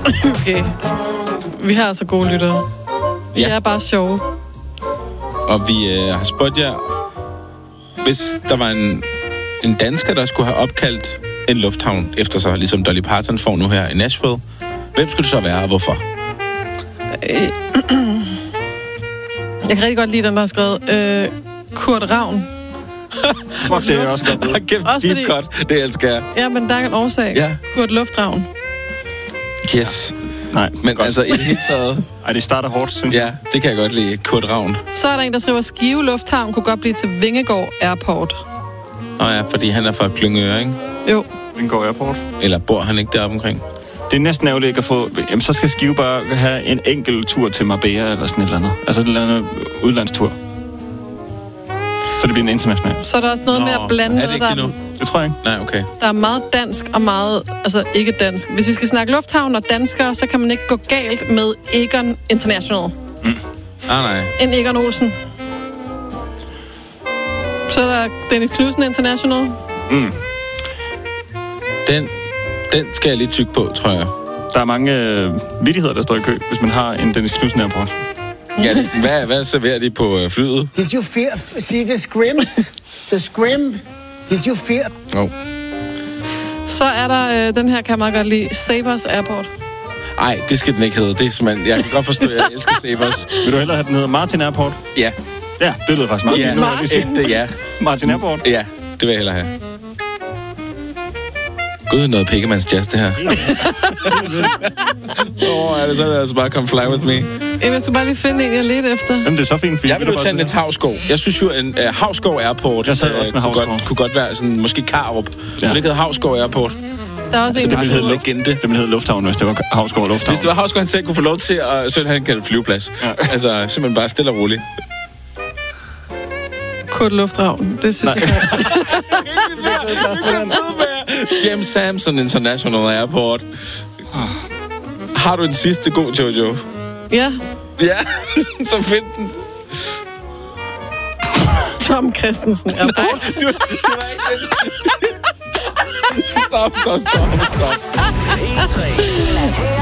Okay. Vi har altså gode lyttere. Vi er bare sjove. Og vi har spurgt jer, hvis der var en dansker, der skulle have opkaldt en lufthavn efter sig, ligesom Dolly Parton får nu her i Nashville, hvem skulle det så være, og hvorfor? Jeg kan rigtig godt lide den, der har skrevet Kurt Ravn. Fuck, det er også godt. Også deep cut, det elsker jeg. Ja, men der er en årsag. Ja. Kurt Luftravn. Yes. Nej, men godt. Altså i det hele taget... Ej, det starter hårdt, synes jeg. Ja, det kan jeg godt lide. Kurt Ravn. Så er der en, der skriver, Skive Lufthavn kunne godt blive til Vingegård Airport. Nå ja, fordi han er fra Klyngøre, ikke? Jo. Vingegård Airport. Eller bor han ikke deroppe omkring? Det er næsten ærgerligt ikke at få... Jamen, så skal Skive bare have en enkelt tur til Marbella eller sådan et eller andet. Altså et eller andet udlandstur. Så det bliver en international. Så er der også noget med at blande er det ikke noget, det nu? Det tror jeg ikke. Nej, okay. Der er meget dansk og meget, altså ikke dansk. Hvis vi skal snakke lufthavn og danskere, så kan man ikke gå galt med Egon International. Nej. En Egon Olsen. Så er der Dennis Knudsen International. Den skal jeg lige tykke på, tror jeg. Der er mange vittigheder, der står i kø, hvis man har en Dennis Knudsen Airport. Ja, hvad serverer de på flyet? Did you see the scrimps? The scrimp? Did you fear? Oh. Så er der, den her kan jeg meget godt lide, Sabers Airport. Nej, det skal den ikke hedde. Det er simpelthen, jeg kan godt forstå, at jeg elsker Sabers. Vil du hellere have den hedder Martin Airport? Ja. Ja, det lyder faktisk meget. Ja, Martin. Martin Airport? Ja, det vil jeg hellere have. Gud, noget Pickermans jazz, det her. Er det så, der altså bare come fly with me? Jeg skulle bare lige finde en, jeg ledte efter. Jamen, det er så fint. Jeg vil jo tage Niels Hausgaard. Jeg synes jo, en Hausgaard Airport kunne godt være sådan, måske Karup. Ja. Men det hedder Hausgaard Airport. Der er også altså, en, det ville hedde legende. Det ville hedde Lufthavn, hvis det var Hausgaard Lufthavn. Hvis det var Hausgaard, han selv kunne få lov til at søge, han kan flyveplads. Ja. Altså, simpelthen bare stille og roligt. Kurt Lufthavn, det synes jeg. James Samson International Airport. Har du en sidste god, Jojo? Ja. Ja, så find den. Tom Christensen Airport. Nej, du var ikke den. Stop.